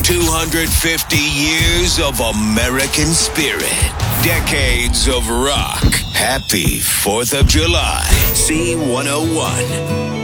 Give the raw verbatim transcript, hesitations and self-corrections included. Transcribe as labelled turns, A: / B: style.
A: two hundred fifty years of American spirit. Decades of rock. Happy fourth of July. C one oh one.